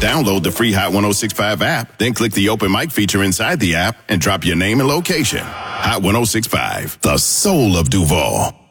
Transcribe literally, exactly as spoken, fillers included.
Download the free Hot one oh six point five app, then click the open mic feature inside the app and drop your name and location. Hot one oh six point five, the soul of Duval.